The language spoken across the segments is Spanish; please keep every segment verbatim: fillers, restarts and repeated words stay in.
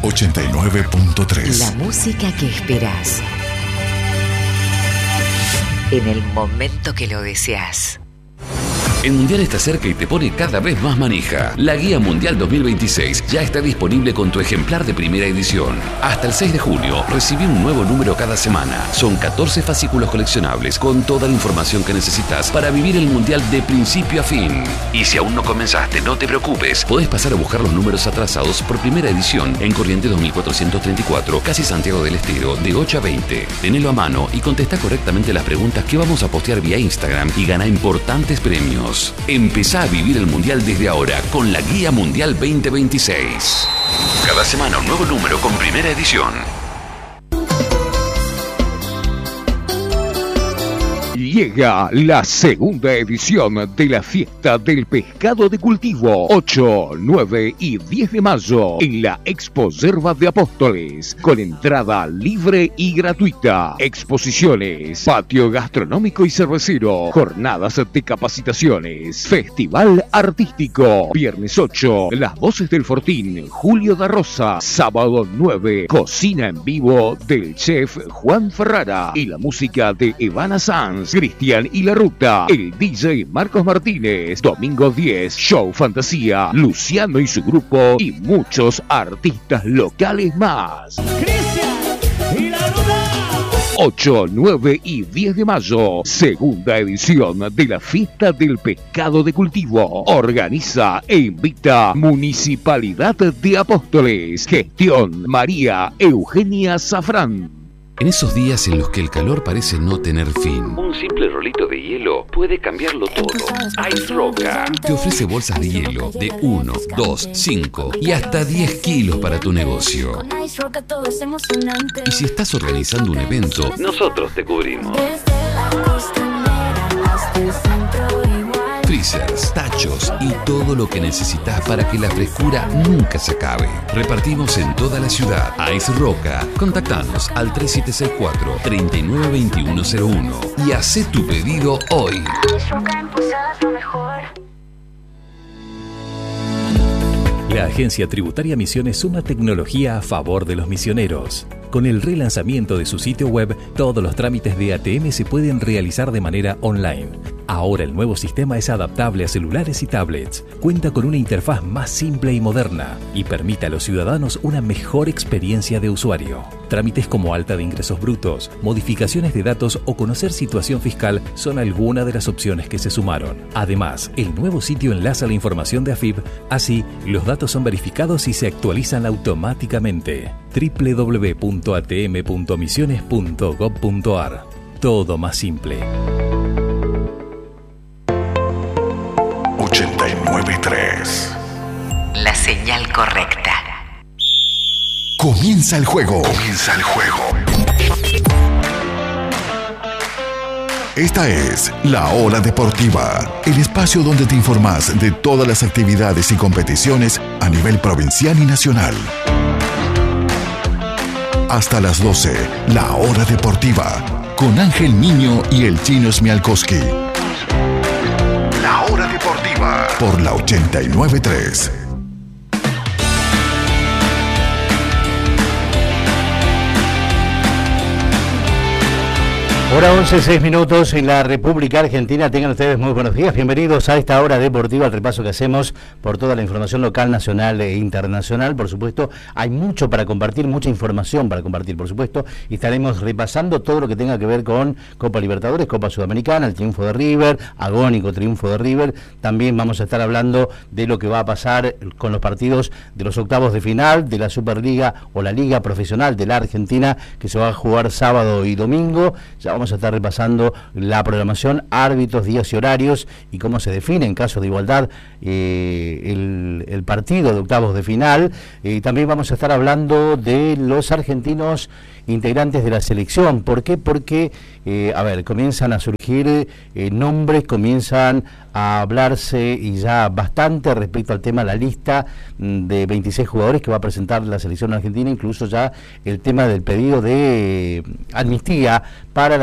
ochenta y nueve punto tres. La música que esperás en el momento que lo deseas. El Mundial está cerca y te pone cada vez más manija. La Guía Mundial dos mil veintiséis ya está disponible con tu ejemplar de primera edición. Hasta el seis de junio, recibí un nuevo número cada semana. Son catorce fascículos coleccionables con toda la información que necesitas para vivir el Mundial de principio a fin. Y si aún no comenzaste, no te preocupes. Podés pasar a buscar los números atrasados por primera edición en Corrientes dos mil cuatrocientos treinta y cuatro, casi Santiago del Estero, de ocho a veinte. Tenelo a mano y contesta correctamente las preguntas que vamos a postear vía Instagram y gana importantes premios. Empezá a vivir el Mundial desde ahora con la Guía Mundial veinte veintiséis. Cada semana un nuevo número con primera edición. Llega la segunda edición de la Fiesta del Pescado de Cultivo, ocho, nueve y diez de mayo, en la Expo Yerba de Apóstoles, con entrada libre y gratuita, exposiciones, patio gastronómico y cervecero, jornadas de capacitaciones, festival artístico, viernes ocho, Las Voces del Fortín, Julio da Rosa, sábado nueve, cocina en vivo del chef Juan Ferrara y la música de Ivana Sanz, Cristian y La Ruta, el D J Marcos Martínez. Domingo diez, show fantasía, Luciano y su grupo y muchos artistas locales más. Cristian y La Ruta. ocho, nueve y diez de mayo, segunda edición de la Fiesta del Pescado de Cultivo. Organiza e invita Municipalidad de Apóstoles. Gestión María Eugenia Zafrán. En esos días en los que el calor parece no tener fin, un simple rolito de hielo puede cambiarlo todo. Ice Roca te ofrece bolsas de hielo de uno, dos, cinco y hasta diez kilos para tu negocio. Y si estás organizando un evento, nosotros te cubrimos. Freezers, tachos y todo lo que necesitas para que la frescura nunca se acabe. Repartimos en toda la ciudad. Ice Roca. Contactanos al tres siete seis cuatro, tres nueve dos uno cero uno y hacé tu pedido hoy. La Agencia Tributaria Misiones suma tecnología a favor de los misioneros. Con el relanzamiento de su sitio web, todos los trámites de A T M se pueden realizar de manera online. Ahora el nuevo sistema es adaptable a celulares y tablets, cuenta con una interfaz más simple y moderna y permite a los ciudadanos una mejor experiencia de usuario. Trámites como alta de ingresos brutos, modificaciones de datos o conocer situación fiscal son algunas de las opciones que se sumaron. Además, el nuevo sitio enlaza la información de A F I B, así los datos son verificados y se actualizan automáticamente. doble u doble u doble u punto a t m punto misiones punto gob punto a r. Todo más simple. ochenta y nueve punto tres. La señal correcta. Comienza el juego. Comienza el juego. Esta es La Hora Deportiva, el espacio donde te informás de todas las actividades y competiciones a nivel provincial y nacional. Hasta las doce, La Hora Deportiva, con Ángel Niño y el Chino Smialkowski. La Hora Deportiva, por la ochenta y nueve punto tres. Hora once, seis minutos en la República Argentina. Tengan ustedes muy buenos días. Bienvenidos a esta hora deportiva, el repaso que hacemos por toda la información local, nacional e internacional. Por supuesto, hay mucho para compartir, mucha información para compartir, por supuesto. Y estaremos repasando todo lo que tenga que ver con Copa Libertadores, Copa Sudamericana, el triunfo de River, agónico triunfo de River. También vamos a estar hablando de lo que va a pasar con los partidos de los octavos de final de la Superliga o la Liga Profesional de la Argentina, que se va a jugar sábado y domingo. Ya vamos a estar repasando la programación, árbitros, días y horarios y cómo se define en caso de igualdad eh, el, el partido de octavos de final. Y eh, también vamos a estar hablando de los argentinos integrantes de la selección. ¿Por qué? Porque, eh, a ver, comienzan a surgir eh, nombres, comienzan a hablarse y ya bastante respecto al tema de la lista de veintiséis jugadores que va a presentar la selección argentina, incluso ya el tema del pedido de amnistía para la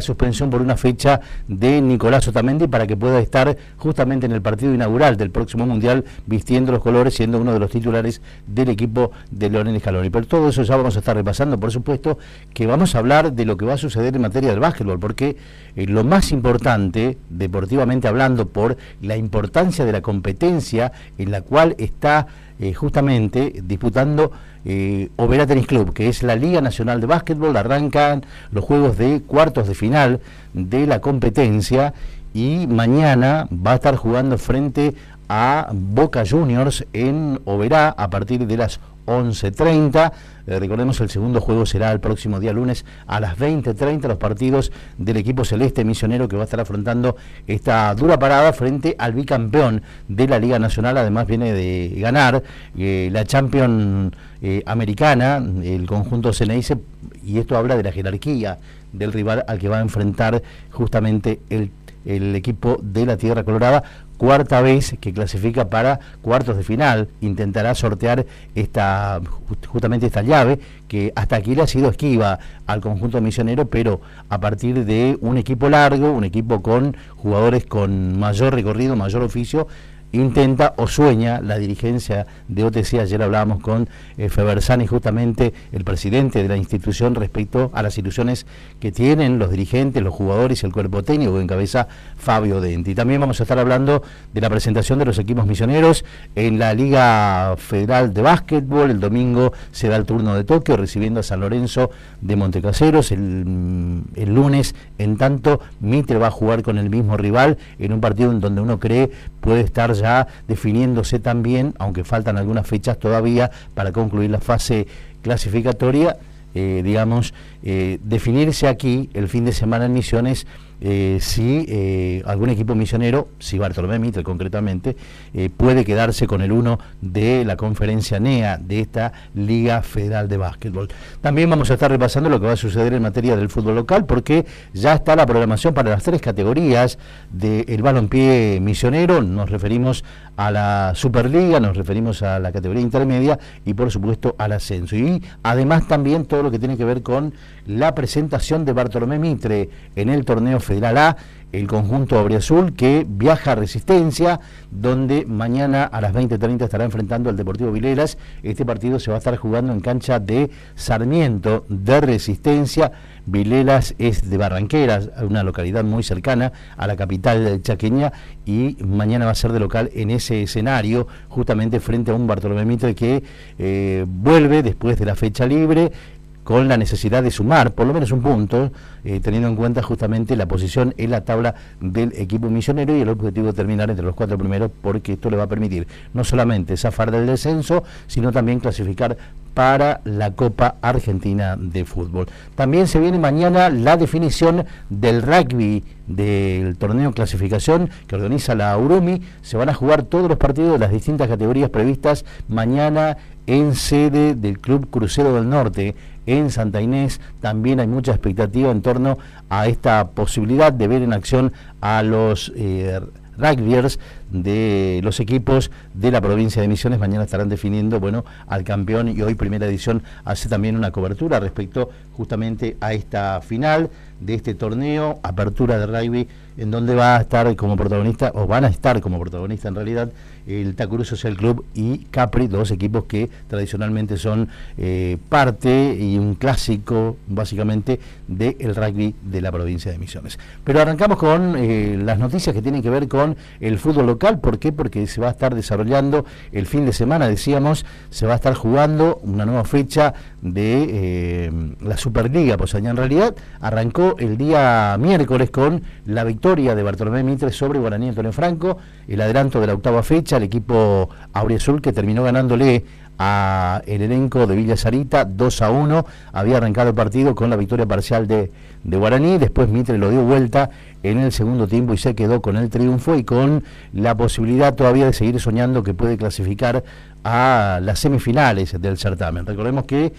la suspensión por una fecha de Nicolás Otamendi para que pueda estar justamente en el partido inaugural del próximo Mundial vistiendo los colores, siendo uno de los titulares del equipo de Lionel Scaloni. Pero todo eso ya vamos a estar repasando, por supuesto, que vamos a hablar de lo que va a suceder en materia del básquetbol, porque eh, lo más importante, deportivamente hablando, por la importancia de la competencia en la cual está eh, justamente disputando eh, Oberá Tenis Club, que es la Liga Nacional de Básquetbol. Arrancan los juegos de cuartos de final de la competencia y mañana va a estar jugando frente a Boca Juniors en Oberá a partir de las once treinta. Eh, recordemos, el segundo juego será el próximo día lunes a las veinte treinta, los partidos del equipo celeste misionero, que va a estar afrontando esta dura parada frente al bicampeón de la Liga Nacional. Además viene de ganar eh, la Champions eh, americana, el conjunto Ceneice, y esto habla de la jerarquía del rival al que va a enfrentar justamente el, el equipo de la Tierra Colorada. Cuarta vez que clasifica para cuartos de final, intentará sortear esta justamente esta llave que hasta aquí le ha sido esquiva al conjunto misionero, pero a partir de un equipo largo, un equipo con jugadores con mayor recorrido, mayor oficio, intenta o sueña la dirigencia de O T C. Ayer hablábamos con eh, Febersani, justamente el presidente de la institución, respecto a las ilusiones que tienen los dirigentes, los jugadores y el cuerpo técnico que encabeza Fabio Denti. También vamos a estar hablando de la presentación de los equipos misioneros en la Liga Federal de Básquetbol. El domingo se da el turno de Tokio, recibiendo a San Lorenzo de Montecaseros. El, el lunes, en tanto, Mitre va a jugar con el mismo rival en un partido en donde uno cree puede estar ya definiéndose también, aunque faltan algunas fechas todavía para concluir la fase clasificatoria, eh, digamos, eh, definirse aquí el fin de semana en Misiones, eh, si eh, algún equipo misionero, si Bartolomé Mitre concretamente, eh, puede quedarse con el uno de la conferencia N E A de esta Liga Federal de Básquetbol. También vamos a estar repasando lo que va a suceder en materia del fútbol local, porque ya está la programación para las tres categorías del balompié misionero. Nos referimos a la Superliga, nos referimos a la categoría intermedia y por supuesto al ascenso. Y además también todo lo que tiene que ver con la presentación de Bartolomé Mitre en el torneo Federal A, el conjunto auriazul que viaja a Resistencia, donde mañana a las veinte treinta estará enfrentando al Deportivo Vilelas. Este partido se va a estar jugando en cancha de Sarmiento de Resistencia. Vilelas es de Barranqueras, una localidad muy cercana a la capital chaqueña, y mañana va a ser de local en ese escenario, justamente frente a un Bartolomé Mitre que eh, vuelve después de la fecha libre, con la necesidad de sumar por lo menos un punto, eh, teniendo en cuenta justamente la posición en la tabla del equipo misionero y el objetivo de terminar entre los cuatro primeros, porque esto le va a permitir no solamente zafar del descenso, sino también clasificar para la Copa Argentina de Fútbol. También se viene mañana la definición del rugby del torneo clasificación que organiza la Urumi. Se van a jugar todos los partidos de las distintas categorías previstas mañana en sede del Club Crucero del Norte en Santa Inés. También hay mucha expectativa en torno a esta posibilidad de ver en acción a los eh, rugbyers de los equipos de la provincia de Misiones. Mañana estarán definiendo, bueno, al campeón, y hoy Primera Edición hace también una cobertura respecto justamente a esta final de este torneo, apertura de rugby, en donde va a estar como protagonista, o van a estar como protagonista en realidad, el Tacurú Social Club y Capri, dos equipos que tradicionalmente son eh, parte y un clásico básicamente del rugby de la provincia de Misiones. Pero arrancamos con eh, las noticias que tienen que ver con el fútbol local. ¿Por qué? Porque se va a estar desarrollando el fin de semana, decíamos, se va a estar jugando una nueva fecha de eh, la Superliga. Pues allá en realidad arrancó el día miércoles con la victoria de Bartolomé Mitre sobre Guaraní Antonio Franco, el adelanto de la octava fecha, el equipo auriazul que terminó ganándole a el elenco de Villa Sarita dos a uno. Había arrancado el partido con la victoria parcial de, de Guaraní, después Mitre lo dio vuelta en el segundo tiempo y se quedó con el triunfo y con la posibilidad todavía de seguir soñando que puede clasificar a las semifinales del certamen. Recordemos que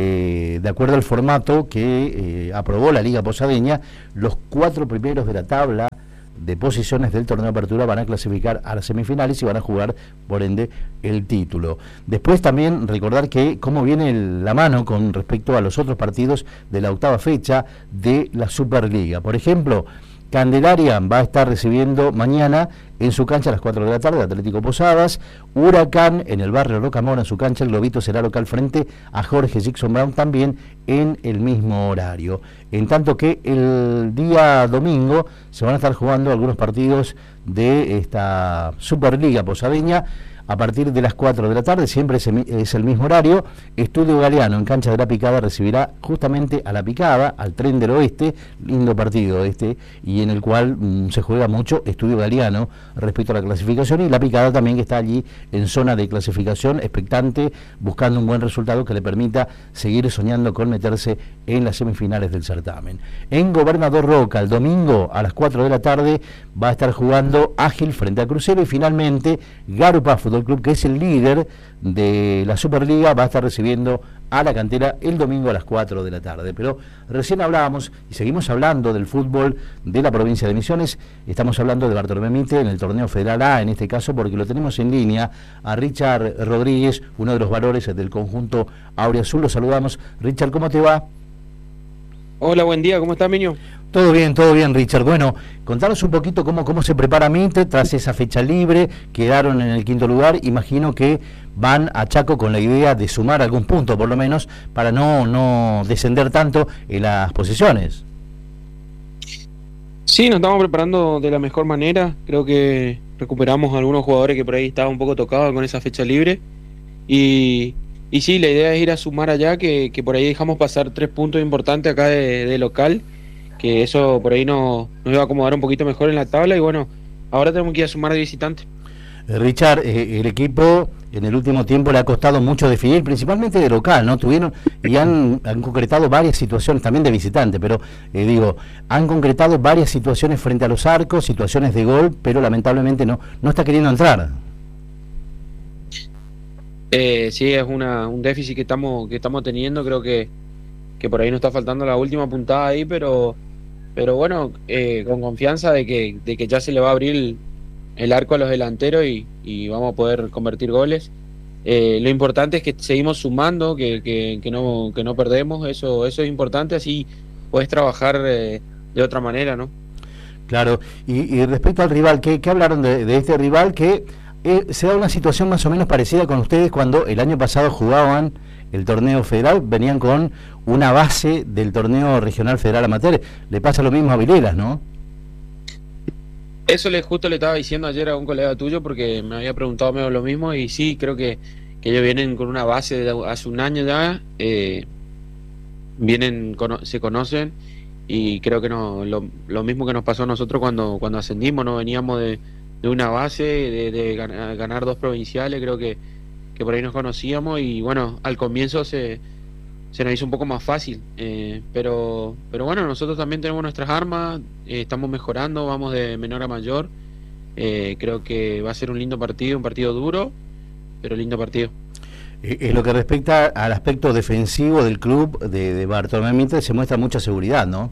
eh, de acuerdo al formato que eh, aprobó la Liga Posadeña, los cuatro primeros de la tabla de posiciones del torneo de apertura van a clasificar a las semifinales y van a jugar, por ende, el título. Después también recordar que cómo viene el, la mano con respecto a los otros partidos de la octava fecha de la Superliga. Por ejemplo, Candelaria va a estar recibiendo mañana en su cancha a las cuatro de la tarde, Atlético Posadas. Huracán en el barrio Rocamora, en su cancha, el Globito será local frente a Jorge Jackson Brown, también en el mismo horario. En tanto que el día domingo se van a estar jugando algunos partidos de esta Superliga posadeña a partir de las cuatro de la tarde, siempre es el, es el mismo horario. Estudio Galeano en cancha de La Picada recibirá justamente a La Picada, al Tren del Oeste, lindo partido este, y en el cual mmm, se juega mucho Estudio Galeano respecto a la clasificación, y La Picada también, que está allí en zona de clasificación, expectante, buscando un buen resultado que le permita seguir soñando con meterse en las semifinales del certamen. En Gobernador Roca, el domingo a las cuatro de la tarde, va a estar jugando Ágil frente a Crucero, y finalmente Garupa Fútbol Club, que es el líder de la Superliga, va a estar recibiendo a La Cantera el domingo a las cuatro de la tarde. Pero recién hablábamos y seguimos hablando del fútbol de la provincia de Misiones. Estamos hablando de Bartolomé Mitre en el torneo Federal A, en este caso, porque lo tenemos en línea a Richard Rodríguez, uno de los valores del conjunto Auriazul. Lo saludamos. Richard, ¿cómo te va? Hola, buen día, ¿cómo estás, Miño? Todo bien, todo bien, Richard. Bueno, contanos un poquito cómo, cómo se prepara Mitre tras esa fecha libre. Quedaron en el quinto lugar. Imagino que van a Chaco con la idea de sumar algún punto, por lo menos, para no, no descender tanto en las posiciones. Sí, nos estamos preparando de la mejor manera. Creo que recuperamos a algunos jugadores que por ahí estaban un poco tocados con esa fecha libre. Y, y sí, la idea es ir a sumar allá, que, que por ahí dejamos pasar tres puntos importantes acá de, de local, que eso por ahí nos, nos iba a acomodar un poquito mejor en la tabla, y bueno, ahora tenemos que ir a sumar de visitante. Richard, eh, el equipo en el último tiempo le ha costado mucho definir, principalmente de local, ¿no? Tuvieron y han, han concretado varias situaciones, también de visitante, pero eh, digo, han concretado varias situaciones frente a los arcos, situaciones de gol, pero lamentablemente no, no está queriendo entrar. Eh, sí, es una, un déficit que estamos, que estamos teniendo. Creo que, que por ahí nos está faltando la última puntada ahí, pero pero bueno, eh, con confianza de que, de que ya se le va a abrir el, el arco a los delanteros y, y vamos a poder convertir goles. Eh, lo importante es que seguimos sumando, que, que, que, no, que no perdemos, eso, eso es importante, así puedes trabajar eh, de otra manera, ¿no? Claro, y, y respecto al rival, ¿qué, qué hablaron de, de este rival que eh, se da una situación más o menos parecida con ustedes cuando el año pasado jugaban el torneo federal, venían con una base del torneo regional federal amateur? Le pasa lo mismo a Vilelas, ¿no? Eso le justo le estaba diciendo ayer a un colega tuyo, porque me había preguntado medio lo mismo, y sí, creo que, que ellos vienen con una base de hace un año ya, eh, vienen, cono se conocen, y creo que no, lo, lo mismo que nos pasó a nosotros cuando, cuando ascendimos, no veníamos de, de una base, de, de ganar, ganar dos provinciales, creo que que por ahí nos conocíamos, y bueno, al comienzo se, se nos hizo un poco más fácil, eh, pero pero bueno, nosotros también tenemos nuestras armas, eh, estamos mejorando, vamos de menor a mayor, eh, creo que va a ser un lindo partido, un partido duro, pero lindo partido. En lo que respecta al aspecto defensivo del club de, de Bartolomé Mitre, se muestra mucha seguridad, ¿no?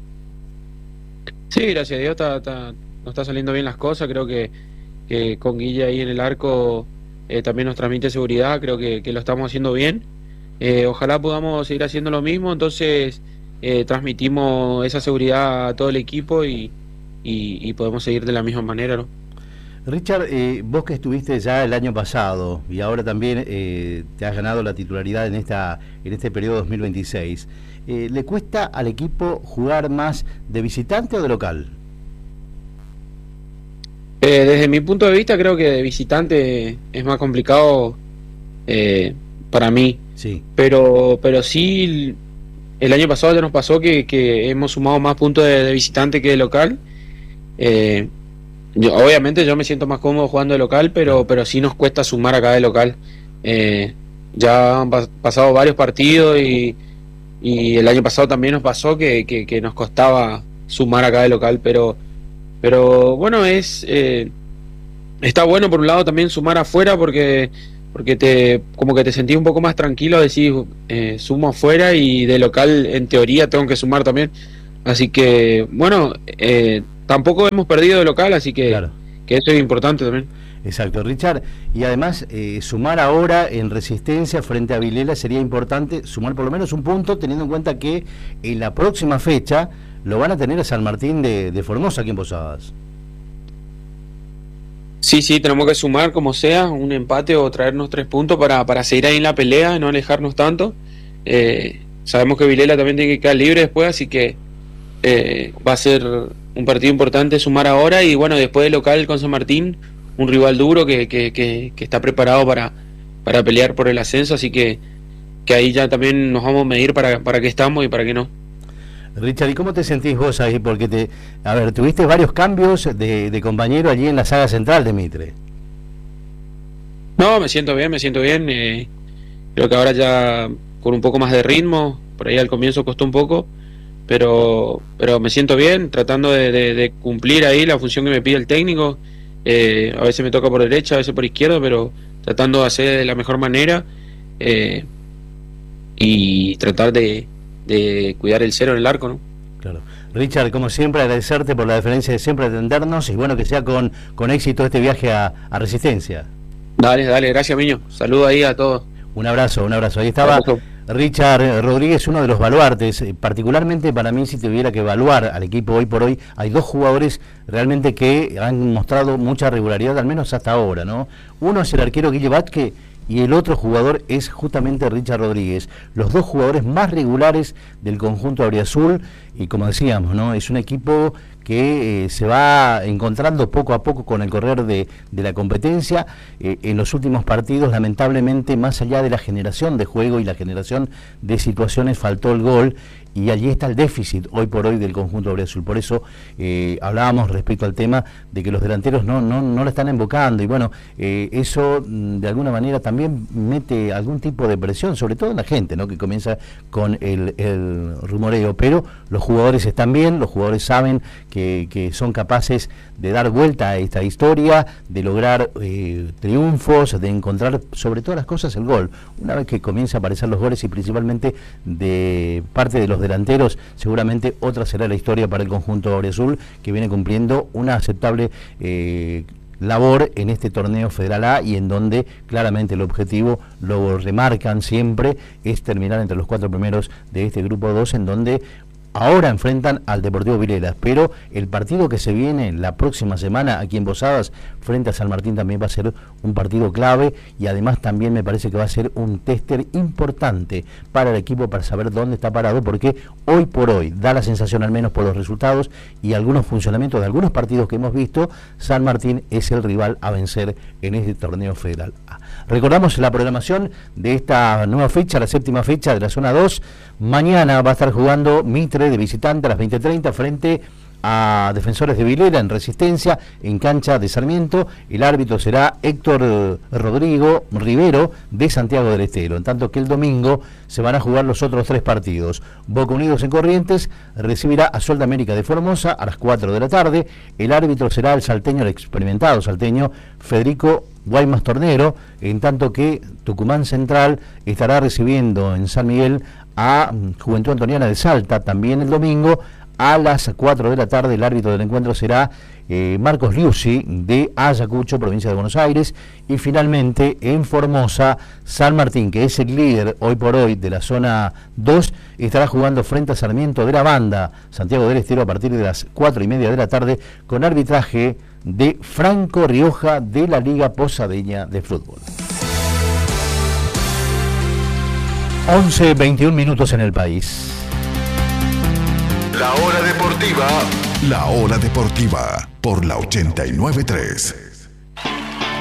Sí, gracias a Dios está, está, nos está saliendo bien las cosas, creo que, que con Guille ahí en el arco Eh, también nos transmite seguridad, creo que, que lo estamos haciendo bien, eh, ojalá podamos seguir haciendo lo mismo, entonces eh, transmitimos esa seguridad a todo el equipo y, y, y podemos seguir de la misma manera, ¿no? Richard, eh, vos que estuviste ya el año pasado y ahora también eh, te has ganado la titularidad en esta en este periodo dos mil veintiséis, eh, ¿le cuesta al equipo jugar más de visitante o de local? Eh, desde mi punto de vista creo que de visitante es más complicado eh, para mí, sí. pero pero sí el año pasado ya nos pasó que, que hemos sumado más puntos de, de visitante que de local. eh, yo, obviamente yo me siento más cómodo jugando de local, pero, pero sí nos cuesta sumar acá de local. eh, ya han pas pasado varios partidos y, y el año pasado también nos pasó que, que, que nos costaba sumar acá de local, pero Pero bueno, es eh, está bueno por un lado también sumar afuera, porque porque te como que te sentís un poco más tranquilo, decís eh, sumo afuera y de local en teoría tengo que sumar también. Así que bueno, eh, tampoco hemos perdido de local, así que, claro, que eso es importante también. Exacto, Richard. Y además, eh, sumar ahora en Resistencia frente a Vilela sería importante, sumar por lo menos un punto, teniendo en cuenta que en la próxima fecha lo van a tener a San Martín de, de Formosa aquí en Posadas. Sí, sí, tenemos que sumar como sea, un empate o traernos tres puntos para, para seguir ahí en la pelea y no alejarnos tanto. Eh, sabemos que Vilela también tiene que quedar libre después, así que eh, va a ser un partido importante sumar ahora, y bueno, después del local con San Martín, un rival duro que, que, que, que está preparado para, para pelear por el ascenso, así que, que ahí ya también nos vamos a medir para, para qué estamos y para qué no. Richard, ¿y cómo te sentís vos ahí? Porque, te, a ver, tuviste varios cambios de, de compañero allí en la saga central de Mitre. No, me siento bien, me siento bien. Eh, creo que ahora ya con un poco más de ritmo, por ahí al comienzo costó un poco, pero pero me siento bien, tratando de, de, de cumplir ahí la función que me pide el técnico. Eh, a veces me toca por derecha, a veces por izquierda, pero tratando de hacer de la mejor manera eh, y tratar de, de cuidar el cero en el arco, ¿no? Claro. Richard, como siempre, agradecerte por la deferencia de siempre atendernos, y bueno, que sea con, con éxito este viaje a, a Resistencia. Dale, dale, gracias, Miño. Saludo ahí a todos. Un abrazo, un abrazo. Ahí estaba Richard Rodríguez, uno de los baluartes. Particularmente para mí, si tuviera que evaluar al equipo hoy por hoy, hay dos jugadores realmente que han mostrado mucha regularidad, al menos hasta ahora, ¿no? Uno es el arquero Guille Vázquez y el otro jugador es justamente Richard Rodríguez. Los dos jugadores más regulares del conjunto auriazul, y como decíamos, ¿no? Es un equipo que eh, se va encontrando poco a poco con el correr de, de la competencia. Eh, en los últimos partidos, lamentablemente, más allá de la generación de juego y la generación de situaciones, faltó el gol, y allí está el déficit hoy por hoy del conjunto auriazul. Por eso eh, hablábamos respecto al tema de que los delanteros no no no la están invocando, y bueno, eh, eso de alguna manera también mete algún tipo de presión, sobre todo en la gente, ¿no?, que comienza con el, el rumoreo. Pero los jugadores están bien, los jugadores saben que, que son capaces de dar vuelta a esta historia, de lograr eh, triunfos, de encontrar sobre todas las cosas el gol. Una vez que comienzan a aparecer los goles, y principalmente de parte de los delanteros, seguramente otra será la historia para el conjunto auriazul, que viene cumpliendo una aceptable eh, labor en este torneo Federal A, y en donde claramente el objetivo, lo remarcan siempre, es terminar entre los cuatro primeros de este grupo dos, en donde ahora enfrentan al Deportivo Vilela, pero el partido que se viene la próxima semana aquí en Posadas frente a San Martín también va a ser un partido clave, y además también me parece que va a ser un tester importante para el equipo para saber dónde está parado, porque hoy por hoy da la sensación, al menos por los resultados y algunos funcionamientos de algunos partidos que hemos visto, San Martín es el rival a vencer en este torneo Federal A. Recordamos la programación de esta nueva fecha, la séptima fecha de la zona dos. Mañana va a estar jugando Mitre de visitante a las veinte treinta frente a Defensores de Vilela en Resistencia, en cancha de Sarmiento. El árbitro será Héctor Rodrigo Rivero de Santiago del Estero, en tanto que el domingo se van a jugar los otros tres partidos. Boca Unidos en Corrientes recibirá a Sol de América de Formosa a las cuatro de la tarde. El árbitro será el salteño, el experimentado salteño Federico Guaymas Tornero, en tanto que Tucumán Central estará recibiendo en San Miguel a Juventud Antoniana de Salta también el domingo a las cuatro de la tarde. El árbitro del encuentro será eh, Marcos Liuzzi de Ayacucho, provincia de Buenos Aires. Y finalmente en Formosa, San Martín, que es el líder hoy por hoy de la zona dos, estará jugando frente a Sarmiento de la Banda, Santiago del Estero, a partir de las cuatro y media de la tarde, con arbitraje de Franco Rioja de la Liga Posadeña de Fútbol. once veintiún minutos en el país. La hora deportiva. La hora deportiva por la ochenta y nueve punto tres.